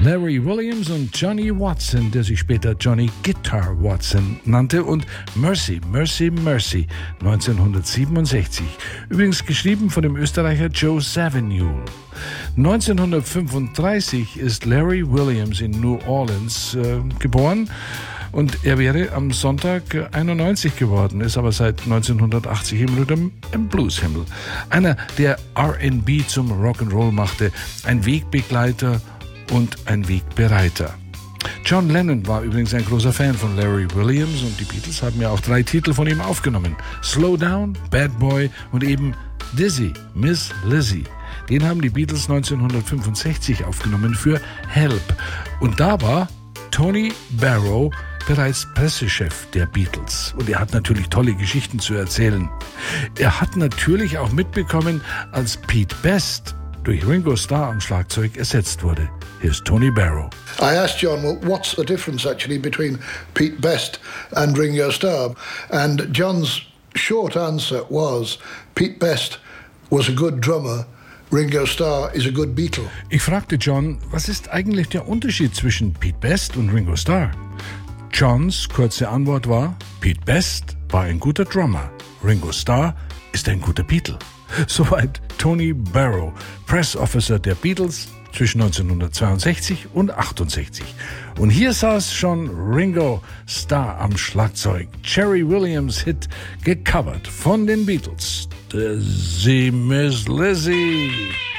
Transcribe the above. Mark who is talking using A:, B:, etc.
A: Larry Williams und Johnny Watson, der sich später Johnny Guitar Watson nannte, und Mercy, Mercy, Mercy 1967. Übrigens geschrieben von dem Österreicher Joe Zawinul. 1935 ist Larry Williams in New Orleans geboren. Und er wäre am Sonntag 91 geworden, ist aber seit 1980 im Blueshimmel. Einer, der R&B zum Rock'n'Roll machte, ein Wegbegleiter und ein Wegbereiter. John Lennon war übrigens ein großer Fan von Larry Williams und die Beatles haben ja auch 3 Titel von ihm aufgenommen. Slow Down, Bad Boy und eben Dizzy, Miss Lizzy. Den haben die Beatles 1965 aufgenommen für Help. Und da war Tony Barrow bereits Pressechef der Beatles. Und er hat natürlich tolle Geschichten zu erzählen. Er hat natürlich auch mitbekommen, als Pete Best durch Ringo Starr am Schlagzeug ersetzt wurde. Hier ist Tony Barrow.
B: I asked John, well, what's the difference actually between Pete Best and Ringo Starr? And John's short answer was, Pete Best was a good drummer, Ringo Starr is a good Beatle.
A: Ich fragte John, was ist eigentlich der Unterschied zwischen Pete Best und Ringo Starr? Johns kurze Antwort war, Pete Best war ein guter Drummer, Ringo Starr ist ein guter Beatle. Soweit Tony Barrow, Press Officer der Beatles zwischen 1962 und 68. Und hier saß schon Ringo Starr am Schlagzeug. Jerry Williams Hit gecovert von den Beatles. Dizzy Miss Lizzy.